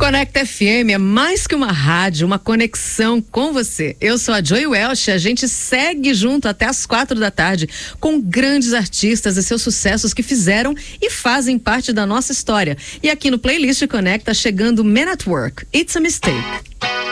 Conecta FM é mais que uma rádio, uma conexão com você. Eu sou a Joy Welch, a gente segue junto até as 4 da tarde com grandes artistas e seus sucessos que fizeram e fazem parte da nossa história. E aqui no Playlist Conecta chegando Men at Work, It's a Mistake.